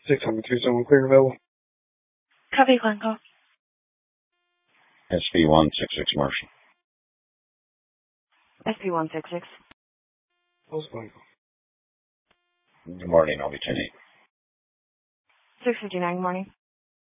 627 clear available. Copy, Glencoe. SB166 Marshall. SB166. Close Glencoe. Good morning, I'll be 10-8. 659, good morning.